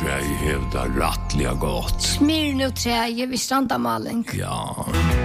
träi hävda rattliga gott. Smir nu träi vid strandamaling. Ja.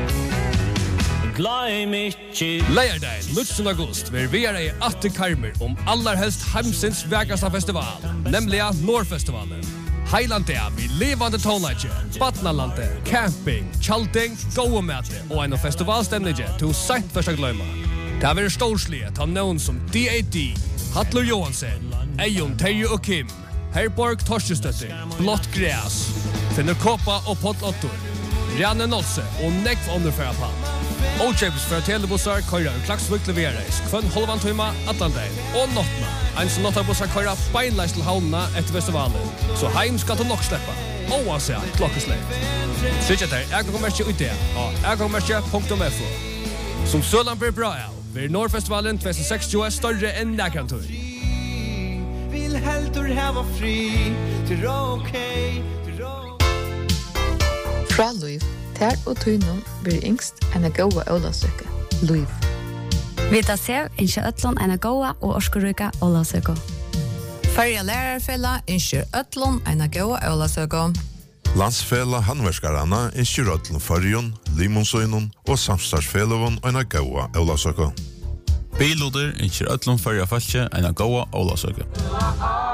Leierdagen, 19. august, ver vi i Atte Karmer allerhelst heimsins vägaste festival, nemlig Norrfestivalen. Heilandia vi levande tonlager, Batnalande, camping, tjalting, gåemate og en festivalstemning til sent først å gløyma. Det har vært storslige til noen som D.A.D., Hattler Johansen, Eion, Terje og Kim, Herborg Torstestøtter, Blått Gräs, Finner Kåpa og Potlottor, Rjanne Nolse og Nekv Underfærapall. Ochebs fra telebussar køyrer Klaksvik leveres kvann halvan tøyma Atlantein og nottna. En som nottabussar køyrer beinleis til havnena etter festivalen, så heim skal du nok sleppa, oavsett klokkesleip. Sikkert ergangmerkje ut det av ergangmerkje.fo. Som sølan blir bra av, blir Norrfestivalen 2060 større enn nækantur. Vill heldur hava fri til Fra Luiv, ter og tøynon blir yngst enn gåa Ólavsøka. Luiv. Vita sev innskje ötlun enn gåa og orskuryka Ólavsøka. Färja lärarfälla inskjer ötlun enn gåa Ólavsøka. Landsfälla handverkarana inskjer ötlun Färjon, Limonsøynun og samstarfsfälavun enn gåa Ólavsøka. Biloder inskjer ötlun Färja falskje enn gåa Ólavsøka.